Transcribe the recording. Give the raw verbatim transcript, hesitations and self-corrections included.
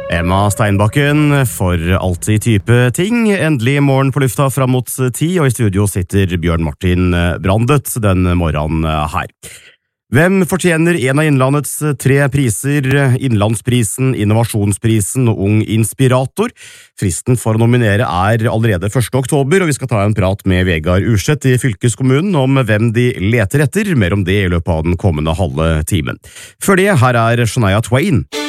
Emma Steinbakken for alltid type ting. Endelig morgen på lufta fram mot ti, og i studio sitter Bjørn Martin Brandet den morgenen her. Hvem fortjener en av Innlandets tre priser, Innlandsprisen, Innovasjonsprisen og Ung Inspirator? Fristen for å nominere er allerede første oktober, og vi skal ta en prat med Vegard Urseth i fylkeskommunen om hvem de leter etter, mer om det i løpet av den kommende halve timen. Før det, her er Shania Twain.